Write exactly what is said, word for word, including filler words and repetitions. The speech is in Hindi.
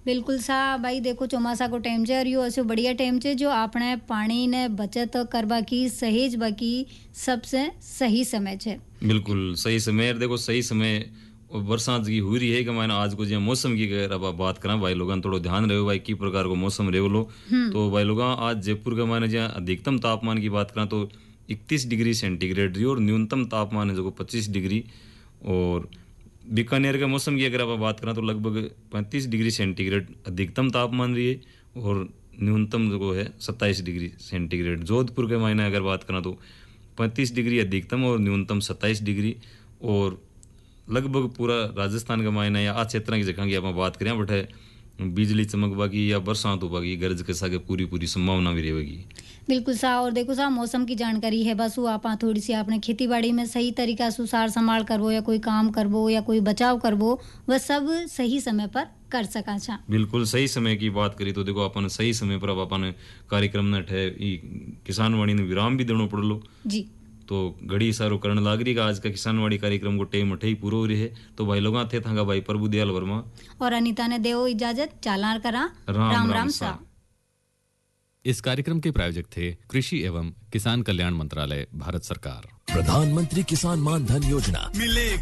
बिल्कुल सा भाई देखो चौमासा को टाइम छे और यो ऐसे बढ़िया टाइम छे जो आपने पानी ने बचत करवा की सहेज बाकी सबसे सही समय छे। बिल्कुल सही समय देखो सही समय बरसात की हुई रही है कि मैंने आज को जो मौसम की अगर अब बात करा भाई लोगों थोड़ा ध्यान रहे भाई की प्रकार को मौसम रहे लो हम्म। तो भाई लोग आज जयपुर का मैंने जो अधिकतम तापमान की बात करा तो इकतीस डिग्री सेंटीग्रेड रही और न्यूनतम तापमान है जो पच्चीस डिग्री। और बीकानेर के मौसम की अगर आप बात करें तो लगभग पैंतीस डिग्री सेंटीग्रेड अधिकतम तापमान रही है और न्यूनतम जो है सत्ताईस डिग्री सेंटीग्रेड। जोधपुर के मायने अगर बात करें तो पैंतीस डिग्री अधिकतम और न्यूनतम सत्ताईस डिग्री। और लगभग पूरा राजस्थान का मायना या आ क्षेत्र की जगह की आप बात करें बट बिजली चमकवा की या बरसात होगा की गरज के साथ पूरी पूरी संभावना भी रहेगी। बिल्कुल सा और देखो सा मौसम की जानकारी है बस वो आप थोड़ी सी आपने खेती बाड़ी में सही तरीका से सार संभाल करवो या कोई काम करवो या कोई बचाव करवो वह सब सही समय पर कर सका छा। बिल्कुल सही समय की बात करी तो देखो अपन सही समय पर अब अपन कार्यक्रम न ठे किसान वाणी ने विराम भी देना पड़लो जी। तो घड़ी सारो करण लाग रही का आज का किसानवाड़ी कार्यक्रम को टाइम अठे ही पूरा हो रही है तो भाई लोग थे थांगा भाई प्रभु दयाल वर्मा और अनीता ने देव इजाजत चालार करा राम राम राम, राम सा। सा। इस कार्यक्रम के प्रायोजक थे कृषि एवं किसान कल्याण मंत्रालय भारत सरकार। प्रधानमंत्री किसान मान धन योजना मिलेगा